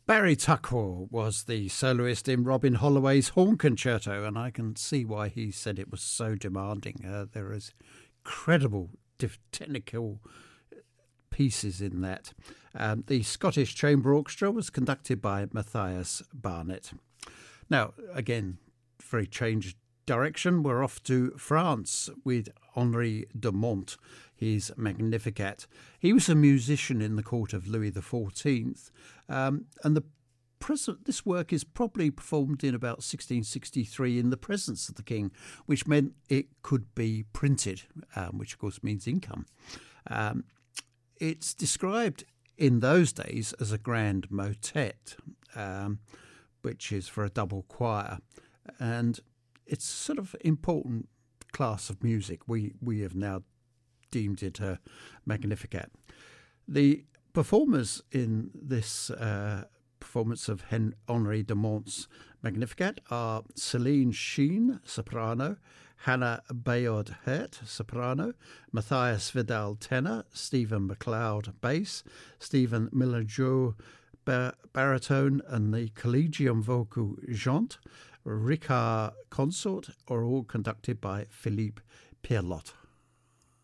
Barry Tuckwell was the soloist in Robin Holloway's Horn Concerto, and I can see why he said it was so demanding. There is incredible technical pieces in that. The Scottish Chamber Orchestra was conducted by Matthias Barnett. Now, again, very changed direction. We're off to France with Henri de Monte, his Magnificat. He was a musician in the court of Louis XIV, and this work is probably performed in about 1663 in the presence of the king, which meant it could be printed, which of course means income. It's described in those days as a grand motet, which is for a double choir, and it's sort of important class of music. We have now deemed it a Magnificat. The performers in this performance of Henri de Monte's Magnificat are Celine Sheen, soprano, Hannah Bayard-Hurt, soprano, Matthias Vidal, tenor, Stephen MacLeod, bass, Stephen Miller-Joe, baritone, and the Collegium Vocal Jante, Ricard consort, are all conducted by Philippe Pierlot.